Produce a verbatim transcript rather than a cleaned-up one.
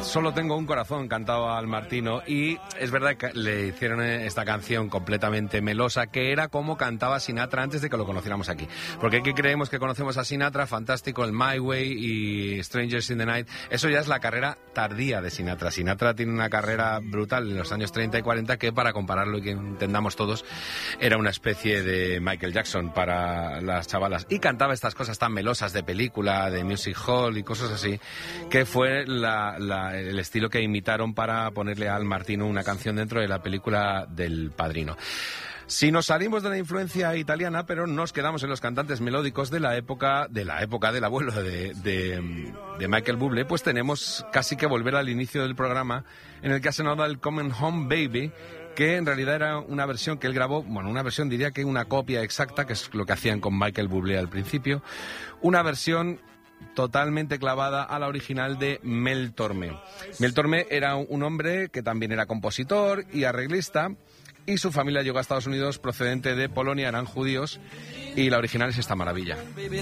Solo tengo un corazón, cantaba Al Martino, y es verdad que le hicieron esta canción completamente melosa, que era como cantaba Sinatra antes de que lo conociéramos aquí. Porque aquí creemos que conocemos a Sinatra, fantástico, el My Way y Strangers in the Night. Eso ya es la carrera tardía de Sinatra. Sinatra tiene una carrera brutal en los años treinta y cuarenta que, para compararlo y que entendamos todos, era una especie de Michael Jackson para las chavalas. Y cantaba estas cosas tan melosas de película, de music hall y cosas así, que fue la, la, el estilo que imitaron para ponerle a Al Martino una canción dentro de la película del Padrino. Si nos salimos de la influencia italiana, pero nos quedamos en los cantantes melódicos de la época de la época del abuelo de, de, de Michael Bublé, pues tenemos casi que volver al inicio del programa, en el que ha sonado el Coming Home Baby, que en realidad era una versión que él grabó, bueno, una versión, diría que una copia exacta, que es lo que hacían con Michael Bublé al principio, una versión totalmente clavada a la original de Mel Torme. Mel Torme era un hombre que también era compositor y arreglista, y su familia llegó a Estados Unidos procedente de Polonia, eran judíos, y la original es esta maravilla.